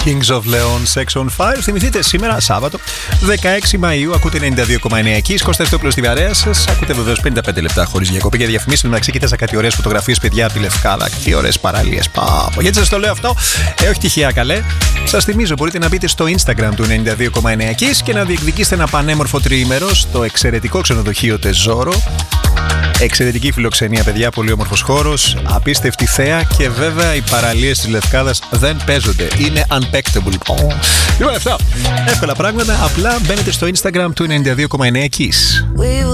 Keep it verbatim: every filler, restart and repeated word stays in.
Kings of Leon, Section πέντε. Θυμηθείτε, σήμερα Σάββατο, δεκαέξι Μαΐου, ακούτε ενενήντα δύο κόμμα εννέα Kiss. Κώστα Ευτόπουλος στη βαρέα σας. Ακούτε βεβαίως πενήντα πέντε λεπτά χωρίς διακοπή για διαφημίσεις. Μεταξύ, κοίταζα κάτι ωραίες φωτογραφίες, παιδιά, από τη Λευκάδα. Τι ωραίες παραλίες. Πάπο. Γιατί σας το λέω αυτό, ε, όχι τυχαία καλέ. Σας θυμίζω, μπορείτε να μπείτε στο Instagram του ενενήντα δύο κόμμα εννέα Kiss και να διεκδικήσετε ένα πανέμορφο τριήμερο στο εξαιρετικό ξενοδοχείο Τεζόρο. Εξαιρετική φιλοξενία, παιδιά, πολύ όμορφος χώρος, απίστευτη θέα και βέβαια οι παραλίες της Λευκάδας δεν παίζονται. Είναι unpackable. Oh. Λοιπόν, αυτά. Εύκολα πράγματα. Απλά μπαίνετε στο Instagram του ενενήντα δύο κόμμα εννέα Kiss.